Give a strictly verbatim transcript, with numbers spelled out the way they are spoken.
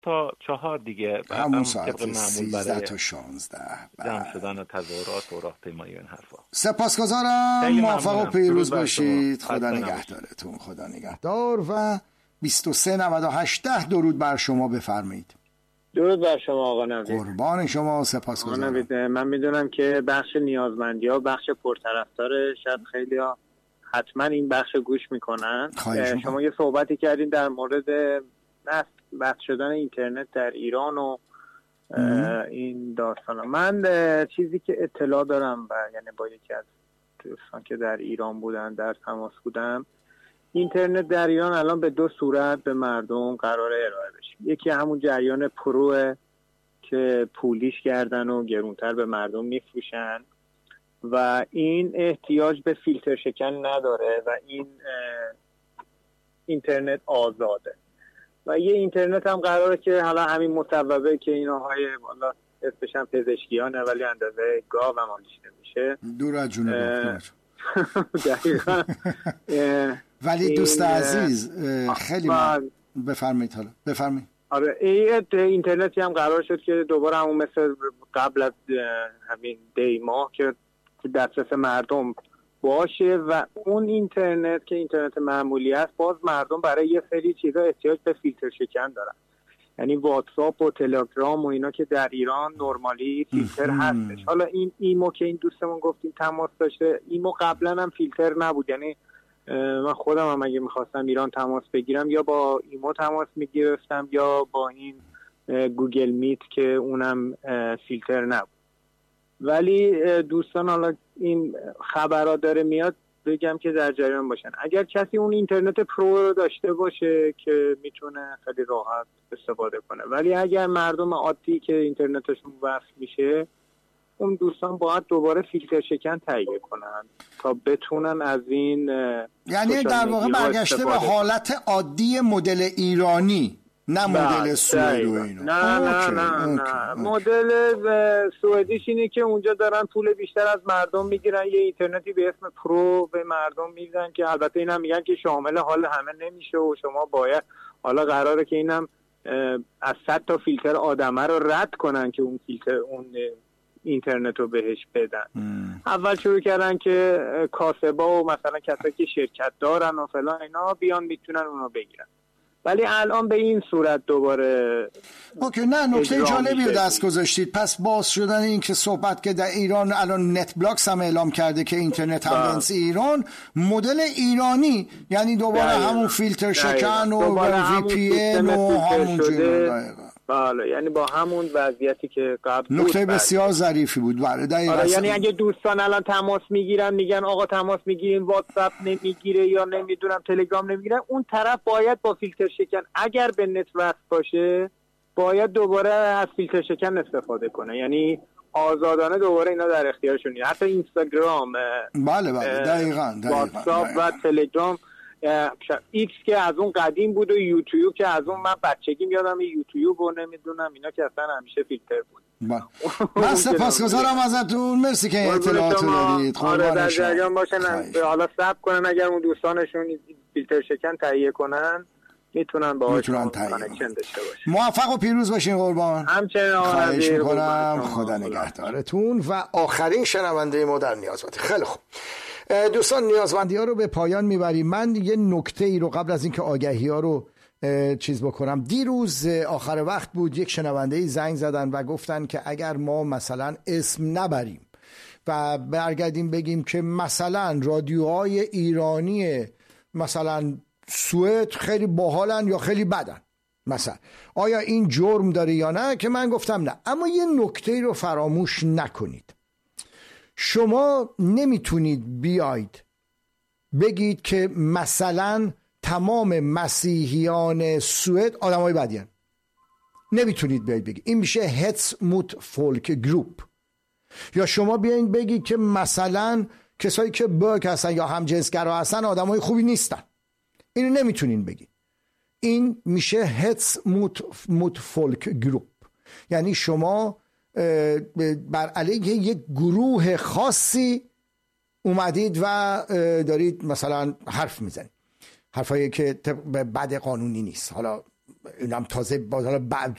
تا چهار دیگه، همون ساعت سیزده تا شانزده جمع شدن تظاهرات و راهپیمایی و این حرفا. سپاسگزارم، موفق و پیروز باشید. خدا نگهدارتون. خدا نگهدار. و بیست و سه نود و هشت درود بر شما. بفرمایید. درود بر شما آقا نوید. قربان شما، سپاسگزارم. من میدونم که بخش نیازمندی ها بخش پرطرفدار، شاید خیلی ها حتما این بخش گوش میکنن. شما یه صحبتی کردین در مورد بحث شدن اینترنت در ایران و این داستان. من چیزی که اطلاع دارم و یعنی با یکی از دوستان که در ایران بودن در تماس بودم، اینترنت در ایران الان به دو صورت به مردم قراره ارائه بشه. یکی همون جریان پروه که پولیش کردن و گرونتر به مردم میفروشن و این احتیاج به فیلتر شکن نداره و این اینترنت آزاده. و یه اینترنت هم قراره که حالا همین مصوبه که ایناهای والا اسمش هم پزشکیانه ولی اندازه گاو هم آلیش نمیشه، دور از جون دقیقا. ولی دوست عزیز خیلی من... بفرمایید. حالا بفرمایید. آره اینترنتی هم قرار شد که دوباره همون مثل قبل از همین دی ماه که دسترس مردم باشه و اون اینترنت که اینترنت معمولی است، باز مردم برای یه سری چیزا احتیاج به فیلتر شکن دارن. یعنی واتساپ و تلگرام و اینا که در ایران نرمالی فیلتر هستش. حالا این ایمو که این دوستمون گفتیم تماس داشته، ایمو قبلا هم فیلتر نبود. یعنی من خودم هم اگه میخواستم ایران تماس بگیرم یا با ایمو تماس میگرفتم یا با این گوگل میت که اونم فیلتر نبود. ولی دوستان حالا این خبرها داره میاد بگم که در جریان باشن. اگر کسی اون اینترنت پرو رو داشته باشه که میتونه خیلی راحت استفاده کنه، ولی اگر مردم عادی که اینترنتشون وصل میشه، اون دوستان باید دوباره فیلتر شکن تهیه کنن تا بتونن از این، یعنی در واقع برگشته به حالت عادی مدل ایرانی، نه مدل سوئدی و اینا. نه نه نه نه مدل سوئدیش اینه که اونجا دارن پول بیشتر از مردم میگیرن، یه اینترنتی به اسم پرو به مردم میدن که البته اینم میگن که شامل حال همه نمیشه و شما باید، حالا قراره که اینم از صد تا فیلتر آدمه رو رد کنن که اون فیلتر اون اینترنت رو بهش بدن. ام. اول شروع کردن که کاسبا و مثلا کسایی که شرکت دارن و فلان اینا بیان میتونن اونو بگیرن، ولی الان به این صورت دوباره. اوکی، نه نکته جالبی رو دست گذاشتید. پس باز شدن این که صحبت که در ایران الان نت بلاکس هم اعلام کرده که اینترنت هم بنس ایران مدل ایرانی، یعنی دوباره همون فیلتر شکن و وی پی ان و همون جوره. بله، یعنی با همون وضعیتی که قبل بود. نکته بسیار ظریفی بود. بله دقیقاً. آره، یعنی اگه دوستان الان تماس میگیرن میگن آقا تماس میگیریم واتساپ نمیگیره یا نمیدونم تلگرام نمیگیره، اون طرف باید با فیلتر شکن اگر به نت وصل باشه باید دوباره از فیلتر شکن استفاده کنه. یعنی آزادانه دوباره اینا در اختیارشونه. حتی اینستاگرام، بله بله دقیقاً، واتساپ و تلگرام، ایکس که از اون قدیم بود و یوتیوب که از اون من بچگیم یادم یوتیوب و نمیدونم اینا که اصلا همیشه فیلتر بود. من سپاسگزارم ازتون، مرسی که اطلاعات دادید. آره در جریان باشن، حالا صبر کنن اگر اون دوستانشون فیلتر شکن تهیه کنن میتونن باهاش کانکشن داشته باشن. موفق و پیروز باشین قربان. همچنین خواهش میکنم. خدا نگهدارتون. و آخرین شنونده ما در نیازمندی. خیلی خوب دوستان، نیازمندی ها رو به پایان میبریم. من یه نکته ای رو قبل از اینکه آگهی ها رو چیز بکنم، دیروز آخر وقت بود یک شنونده ای زنگ زدن و گفتن که اگر ما مثلا اسم نبریم و برگردیم بگیم که مثلا رادیوهای ایرانی مثلا سوئد خیلی باحالن یا خیلی بدن، مثلا آیا این جرم داره یا نه، که من گفتم نه. اما یه نکته ای رو فراموش نکنید، شما نمیتونید بیاید بگید که مثلا تمام مسیحیان سوئد آدمای بدی هستند. نمیتونید بیاید بگید. این میشه هتس موت فولک گروپ. یا شما بیاید بگید که مثلا کسایی که برک هستن یا همجنسگرا هستن آدمای خوبی نیستن. اینو نمیتونین بگید. این میشه هتس موت فولک گروپ. یعنی شما بر علیه یک گروه خاصی اومدید و دارید مثلا حرف میزنید، حرفایی که بد قانونی نیست. حالا اینم تازه باز حالا بعد